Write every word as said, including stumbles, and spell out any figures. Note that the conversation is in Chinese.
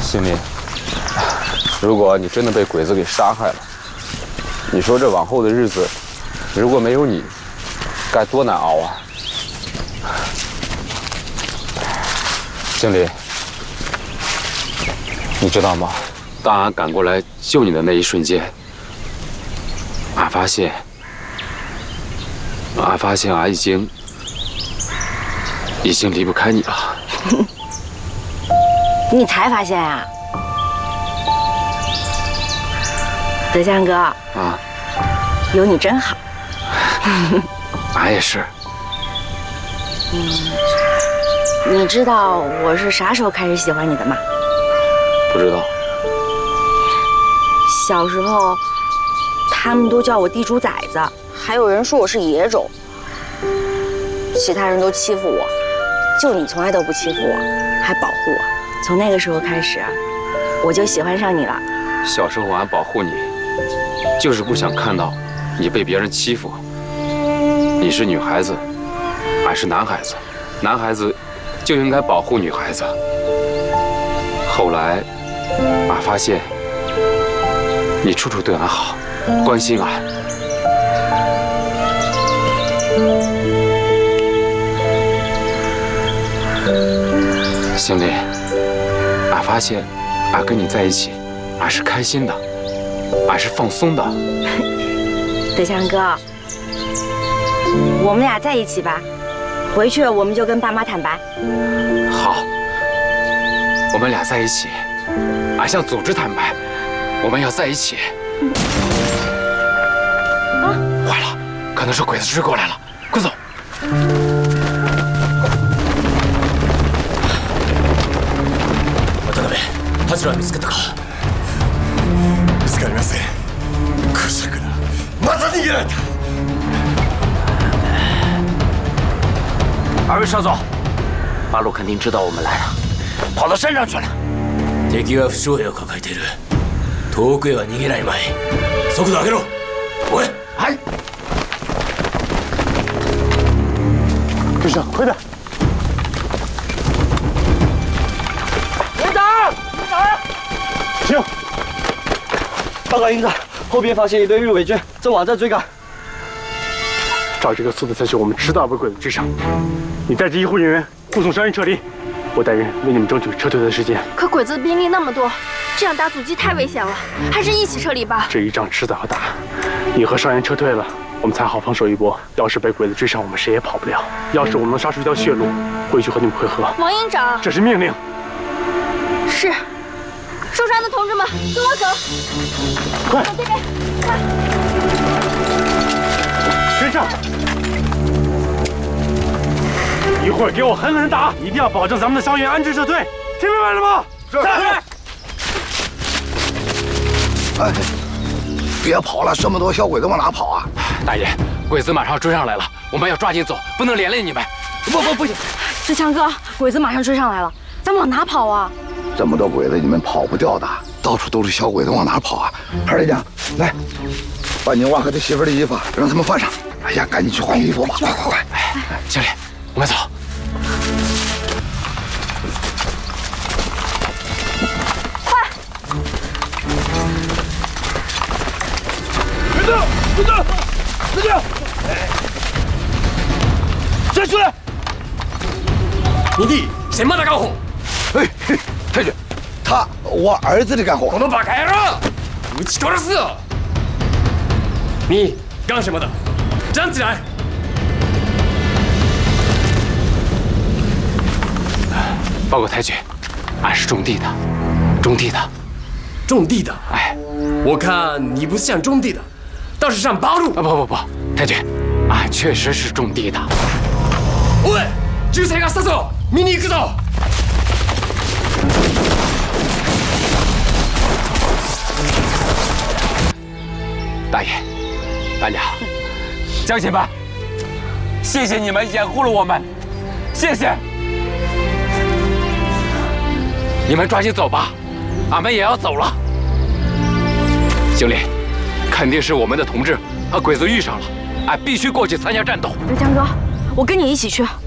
心里，如果你真的被鬼子给杀害了，你说这往后的日子，如果没有你，该多难熬啊！经理，你知道吗？当俺赶过来救你的那一瞬间，俺发现，俺发现俺已经已经离不开你了。 你才发现啊？德江哥啊， 有你真好。 俺也是。 嗯，你知道我是啥时候开始喜欢你的吗？ 不知道。 小时候，他们都叫我地主崽子，还有人说我是野种，其他人都欺负我，就你从来都不欺负我，还保护我。从那个时候开始，我就喜欢上你了。 小时候俺保护你，就是不想看到你被别人欺负。你是女孩子，俺是男孩子，男孩子就应该保护女孩子。后来，俺发现你处处对俺好，关心俺。心里，俺发现，俺跟你在一起，俺是开心的，俺是放松的。 德强哥，我们俩在一起吧，回去我们就跟爸妈坦白。 好，我们俩在一起，俺向组织坦白，我们要在一起。啊！坏了，可能是鬼子追过来了，快走！ 渡辺、ハジラは見つかったか？見つかりません。クジャクだ。また逃げられた。 二位少佐，八路肯定知道我们来了，跑到山上去了。 敵は負傷兵を抱えている。遠くへは逃げないまい。速度上げろ。おい。 はい。 队长，快点！ 营长，营长， 停！ 报告营长，后边发现一队日伪军，正往这追赶。 照这个速度下去，我们迟早被鬼子追上。你带着医护人员护送伤员撤离，我带人为你们争取撤退的时间。 可鬼子的兵力那么多，这样打阻击太危险了，还是一起撤离吧。 这一仗迟早要打，你和伤员撤退了，我们才好防守一波。要是被鬼子追上，我们谁也跑不了。要是我们能杀出一条血路，回去和你们会合。 王营长， 这是命令。 是。受伤的同志们，跟我走。 快， 往这边，快！ 跟上！一会儿给我狠狠打，一定要保证咱们的伤员安全撤退，听明白了吗？ 是。哎，别跑了，这么多小鬼子往哪跑啊？ 大爷，鬼子马上追上来了，我们要抓紧走，不能连累你们。 不不不行，志强哥，鬼子马上追上来了，咱往哪跑啊？ 这么多鬼子，你们跑不掉的，到处都是小鬼子，往哪跑啊？二队长，来，把你娃和他媳妇的衣服让他们换上。哎呀，赶紧去换衣服吧，快快快！ 哎，经理，我们走。 快！ 别动！别动！别动！站出来！ 你弟谁妈的干活？ 哎嘿，太君，他我儿子的干活。 このバカ野郎！撃ち殺すぞ！你干什么的？站起来！ 报告太君，俺是种地的，种地的， 种地的。 哎， 我看你不像种地的，倒是上八路。 啊不不不，太君，俺确实是种地的。 おい、銃声がしたぞ！見に行くぞ！ 大爷，大娘，乡亲们，谢谢你们掩护了我们，谢谢。你们抓紧走吧，俺们也要走了。经理，肯定是我们的同志和鬼子遇上了，俺必须过去参加战斗。 德强哥，我跟你一起去。